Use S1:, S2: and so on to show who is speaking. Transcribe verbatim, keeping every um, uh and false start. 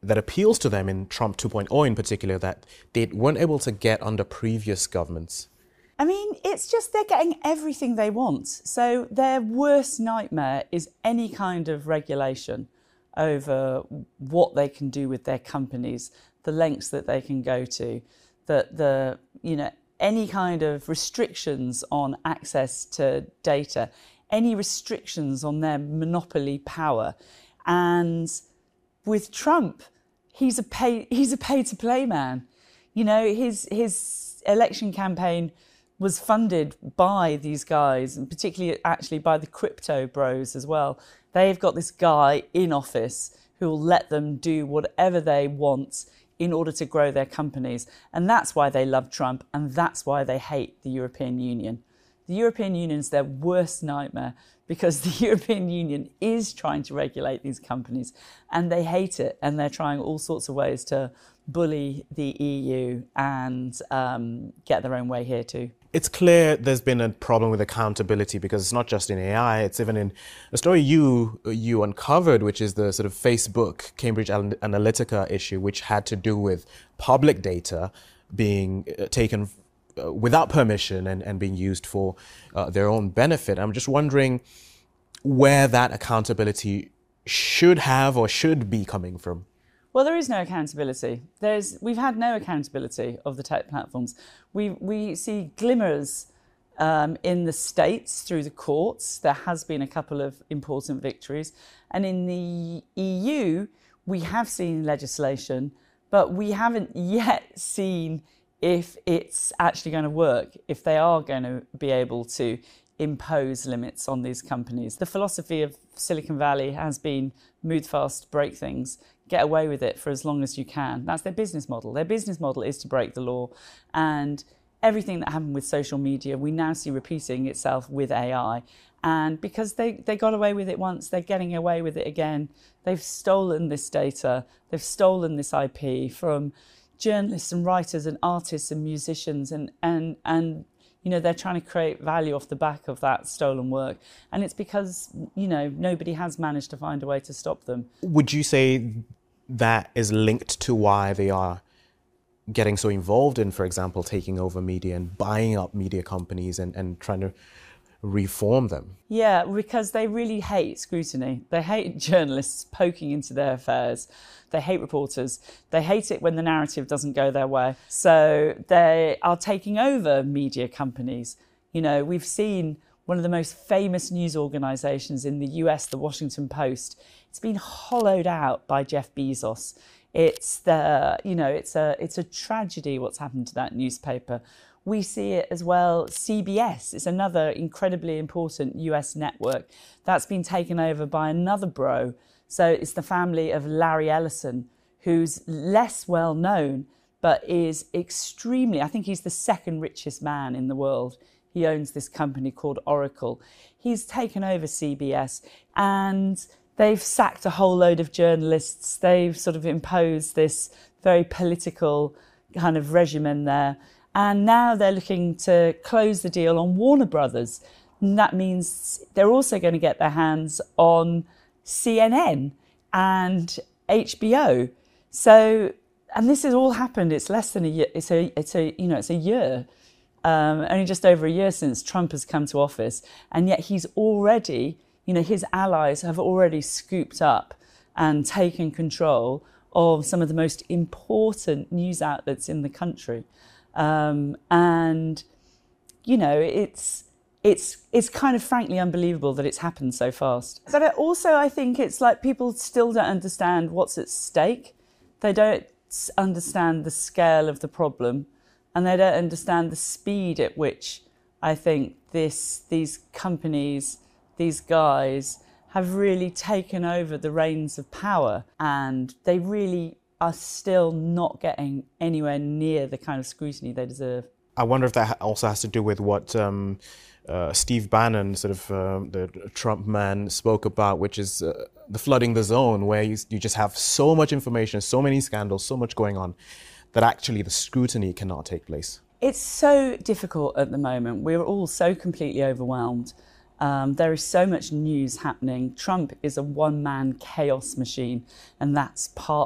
S1: that appeals to them in Trump two point oh in particular that they weren't able to get under previous governments?
S2: I mean, it's just they're getting everything they want. So their worst nightmare is any kind of regulation over what they can do with their companies, the lengths that they can go to, the, the you know, any kind of restrictions on access to data, any restrictions on their monopoly power. And with Trump, he's a pay he's a pay to play man. You know, his his election campaign was funded by these guys, and particularly actually by the crypto bros as well. They've got this guy in office who will let them do whatever they want in order to grow their companies. And that's why they love Trump, and that's why they hate the European Union. The European Union is their worst nightmare because the European Union is trying to regulate these companies and they hate it, and they're trying all sorts of ways to bully the E U and um, get their own way here too.
S1: It's clear there's been a problem with accountability because it's not just in A I, it's even in a story you you uncovered, which is the sort of Facebook Cambridge Analytica issue, which had to do with public data being taken without permission and, and being used for uh, their own benefit. I'm just wondering where that accountability should have or should be coming from.
S2: Well, there is no accountability. There's, we've had no accountability of the tech platforms. We, we see glimmers um, in the States through the courts. There has been a couple of important victories. And in the E U, we have seen legislation, but we haven't yet seen if it's actually going to work, if they are going to be able to impose limits on these companies. The philosophy of Silicon Valley has been move fast, break things, get away with it for as long as you can. That's their business model. Their business model is to break the law. And everything that happened with social media, we now see repeating itself with A I. And because they, they got away with it once, they're getting away with it again. They've stolen this data. They've stolen this I P from journalists and writers and artists and musicians, and, and, and you know, they're trying to create value off the back of that stolen work. And it's because, you know, nobody has managed to find a way to stop them.
S1: Would you say that is linked to why they are getting so involved in, for example, taking over media and buying up media companies and, and trying to reform them?
S2: Yeah, because they really hate scrutiny. They hate journalists poking into their affairs. They hate reporters. They hate it when the narrative doesn't go their way. So they are taking over media companies. You know, we've seen one of the most famous news organizations in the U S, the Washington Post. It's been hollowed out by Jeff Bezos. It's the, you know, it's a it's a tragedy what's happened to that newspaper. We see it as well. C B S is another incredibly important U S network that's been taken over by another bro. So it's the family of Larry Ellison, who's less well known, but is extremely, I think he's the second richest man in the world. He owns this company called Oracle. He's taken over C B S and they've sacked a whole load of journalists. They've sort of imposed this very political kind of regimen there. And now they're looking to close the deal on Warner Brothers. And that means they're also going to get their hands on C N N and H B O. So, and this has all happened. It's less than a year. It's a, it's a, you know, it's a year, um, only just over a year since Trump has come to office. And yet he's already, you know, his allies have already scooped up and taken control of some of the most important news outlets in the country. Um, and, you know, it's, it's, it's kind of frankly unbelievable that it's happened so fast. But I also, I think it's like people still don't understand what's at stake. They don't understand the scale of the problem, and they don't understand the speed at which I think this, these companies, these guys have really taken over the reins of power, and they really are still not getting anywhere near the kind of scrutiny they deserve.
S1: I wonder if that also has to do with what um, uh, Steve Bannon, sort of uh, the Trump man, spoke about, which is uh, the flooding the zone, where you, you just have so much information, so many scandals, so much going on, that actually the scrutiny cannot take place.
S2: It's so difficult at the moment. We're all so completely overwhelmed. Um, there is so much news happening. Trump is a one-man chaos machine, and that's part